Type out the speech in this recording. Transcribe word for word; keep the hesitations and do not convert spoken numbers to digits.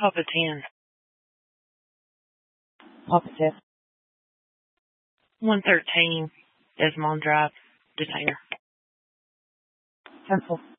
Papa ten. Papa ten. one thirteen, Desmond Drive, Detainer. Cancel.